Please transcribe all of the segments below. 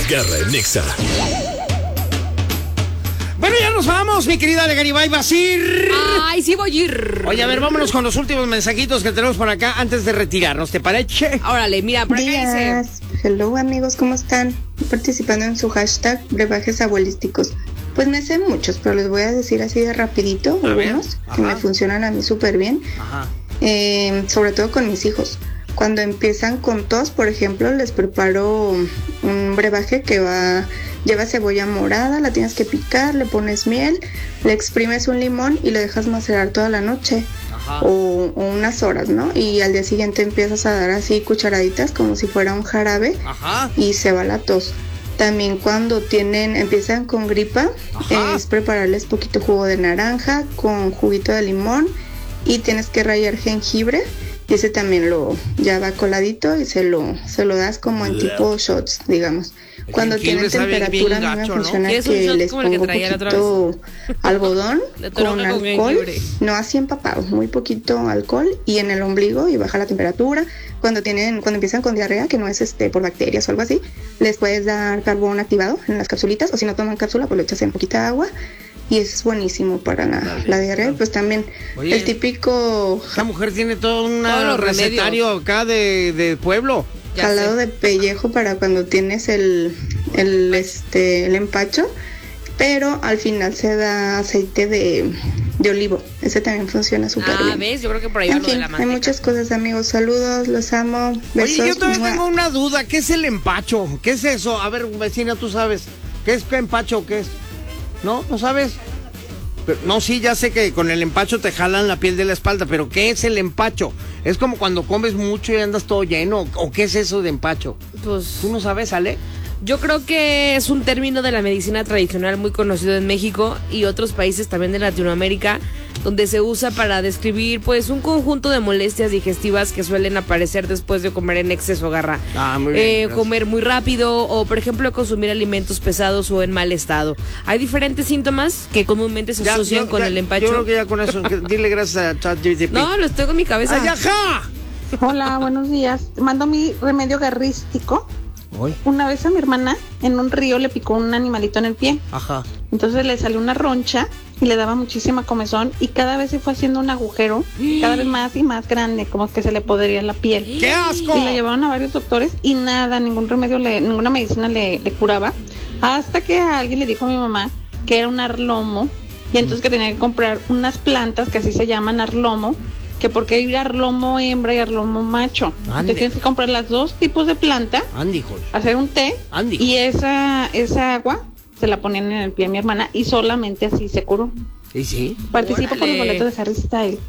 Garra en Nexa. Bueno, ya nos vamos, mi querida Ale Garibay Basir. Ay, sí voy a ir. Oye, a ver, vámonos con los últimos mensajitos que tenemos por acá antes de retirarnos, ¿te parece? Órale, mira, por acá dice... Hello, amigos, ¿cómo están? Participando en su hashtag brebajes abuelísticos. Pues me sé muchos, pero les voy a decir así de rapidito algunos que me funcionan a mí súper bien. Ajá. Sobre todo con mis hijos. Cuando empiezan con tos, por ejemplo, les preparo un brebaje que lleva cebolla morada, la tienes que picar, le pones miel, le exprimes un limón y lo dejas macerar toda la noche. O unas horas, ¿no? Y al día siguiente empiezas a dar así cucharaditas como si fuera un jarabe. Ajá. Y se va la tos. También cuando empiezan con gripa, es prepararles poquito jugo de naranja con juguito de limón y tienes que rallar jengibre. Y ese también ya va coladito y se lo das como en tipo shots, digamos. Cuando tienen temperatura, no me funciona que les pongo un poquito algodón con alcohol, no así empapado, muy poquito alcohol y en el ombligo y baja la temperatura. Cuando empiezan con diarrea, que no es por bacterias o algo así, les puedes dar carbón activado en las capsulitas, o si no toman cápsula, pues lo echas en poquita agua. Y eso es buenísimo para la diarrea. Pues también, oye, el típico... Esta mujer tiene todo un recetario acá de pueblo. Jalado de pellejo para cuando tienes el empacho. Pero al final se da aceite de olivo. Ese también funciona súper bien. ¿Ves? Yo creo que por ahí va lo de la manteca. Hay muchas cosas, amigos. Saludos, los amo. Besos. Oye, yo también tengo una duda. ¿Qué es el empacho? ¿Qué es eso? A ver, vecina, ¿tú sabes? ¿Qué es empacho? ¿Qué es? ¿No? ¿No sabes? Pero, no, sí, ya sé que con el empacho te jalan la piel de la espalda, pero ¿qué es el empacho? ¿Es como cuando comes mucho y andas todo lleno? ¿O qué es eso de empacho? Pues... ¿Tú no sabes, Ale? Yo creo que es un término de la medicina tradicional muy conocido en México y otros países también de Latinoamérica, donde se usa para describir pues un conjunto de molestias digestivas que suelen aparecer después de comer en exceso, Garra. Muy bien, comer muy rápido o, por ejemplo, consumir alimentos pesados o en mal estado. Hay diferentes síntomas que comúnmente se asocian con el empacho. Yo creo que ya con eso, dile gracias a ChatGPT. No, lo estoy con mi cabeza. ¡Ay, ajá! Hola, buenos días. Mando mi remedio garrístico. ¿Hoy? Una vez a mi hermana en un río le picó un animalito en el pie. Ajá. Entonces le salió una roncha y le daba muchísima comezón y cada vez se fue haciendo un agujero, cada vez más y más grande, como que se le podría la piel. ¡Qué asco! Y la llevaron a varios doctores y nada, ningún remedio, ninguna medicina le curaba. Hasta que a alguien le dijo a mi mamá que era un arlomo y entonces que tenía que comprar unas plantas que así se llaman arlomo, que porque hay arlomo hembra y arlomo macho. Entonces tienes que comprar los dos tipos de planta, hacer un té y esa agua se la ponían en el pie a mi hermana y solamente así se curó. ¿Y sí? Participo con los boletos de Harry Styles.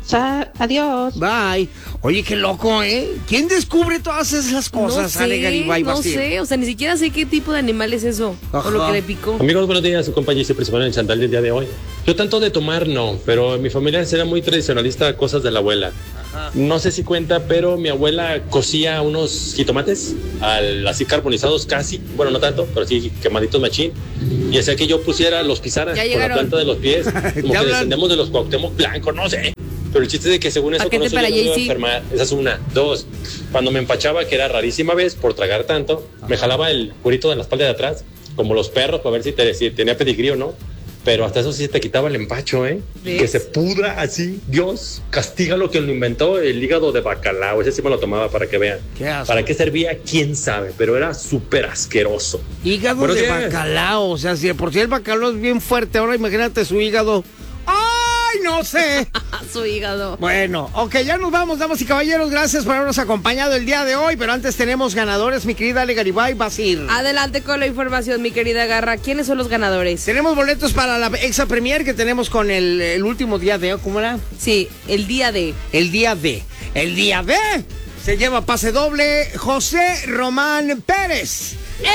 Adiós. Bye. Oye, qué loco, ¿eh? ¿Quién descubre todas esas cosas? No sé, o sea, ni siquiera sé qué tipo de animal es eso. O lo que le picó. Amigos, buenos días. Su compañía se principal en el Chandal del día de hoy. Yo tanto de tomar no, pero mi familia era muy tradicionalista, cosas de la abuela. Ajá. No sé si cuenta, pero mi abuela cocía unos jitomates así carbonizados casi, bueno, no tanto, pero sí quemaditos machín, y hacía que yo los pisara con la planta de los pies, como que descendemos de los Cuauhtémoc Blanco, no sé. Pero el chiste es de que según eso con eso yo me iba a enfermar. Esa es una. Dos, cuando me empachaba, que era rarísima vez por tragar tanto, me jalaba el curito de la espalda de atrás, como los perros, para ver si tenía pedigrí o no. Pero hasta eso sí te quitaba el empacho, ¿eh? ¿Ves? Que se pudra así. Dios castiga lo que lo inventó, el hígado de bacalao. Ese sí me lo tomaba para que vean. ¿Para qué servía? ¿Quién sabe? Pero era súper asqueroso. Hígado de bacalao. O sea, si por si el bacalao es bien fuerte, ahora imagínate su hígado. ¡Ay, no sé! Su hígado. Bueno, ok, ya nos vamos, damas y caballeros. Gracias por habernos acompañado el día de hoy. Pero antes tenemos ganadores, mi querida Ale Garibay Basir. Adelante con la información, mi querida Garra. ¿Quiénes son los ganadores? Tenemos boletos para la Exa Premier que tenemos con el último día de... ¿Cómo era? Sí, el día de. El día de. Se lleva pase doble José Román Pérez.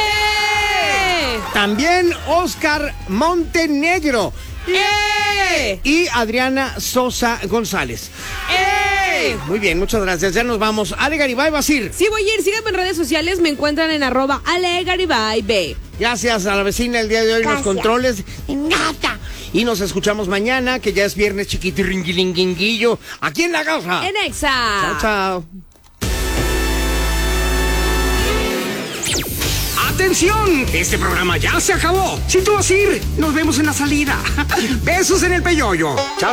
También Oscar Montenegro. Y Adriana Sosa González. Muy bien, muchas gracias. Ya nos vamos. Ale Garibay Basir. Sí, voy a ir. Síganme en redes sociales. Me encuentran en @AleGaribayB. Gracias a la vecina el día de hoy en los controles. Y nos escuchamos mañana, que ya es viernes chiquitirringuilinguinguillo. Aquí en la casa. En Exa. Chao, chao. ¡Atención! Este programa ya se acabó. Si tú vas a ir, nos vemos en la salida. Besos en el peyoyo. Chao.